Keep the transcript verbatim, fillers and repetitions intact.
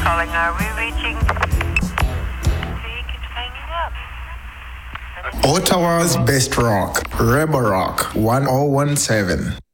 calling. Are we reaching? He keeps hanging up. Ottawa's best rock, Rebel Rock one oh one seven.